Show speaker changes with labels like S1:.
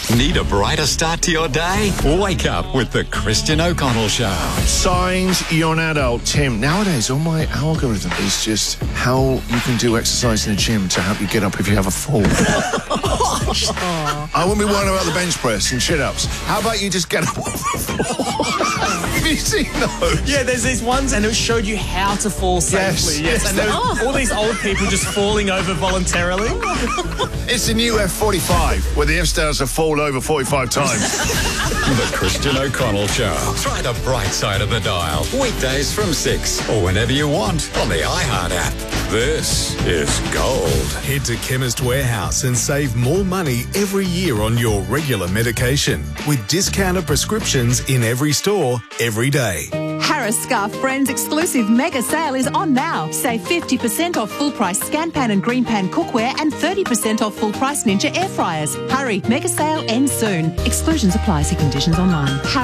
S1: Need a brighter start to your day? Wake up with the Christian O'Connell Show.
S2: Signs you're an adult. Tim, nowadays all my algorithm is just how you can do exercise in the gym to help you get up if you have a fall. I wouldn't be worrying about the bench press and sit-ups. How about you just get up off the floor? Have you seen those?
S3: Yeah, there's these ones and it showed you how to fall safely. Yes. And there's all these old people just falling over voluntarily.
S2: It's the new F45, where the F-stars have fallen over 45 times.
S1: The Christian O'Connell Show. Try the bright side of the dial. Weekdays from 6 or whenever you want on the iHeart app. This is gold.
S4: Head to Chemist Warehouse and save more money every year on your regular medication with discounted prescriptions in every store, every day.
S5: Harris Scarf Friends exclusive mega sale is on now. Save 50% off full price Scanpan and Greenpan cookware and 30% off full price Ninja air fryers. Hurry, mega sale ends soon. Exclusions apply. See conditions online.